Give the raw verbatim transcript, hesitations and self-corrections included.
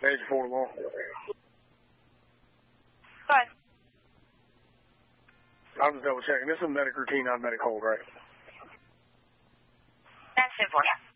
Major four to one. Go ahead. I'm just double checking. This is a medic routine, not medic hold, right? That's it for you.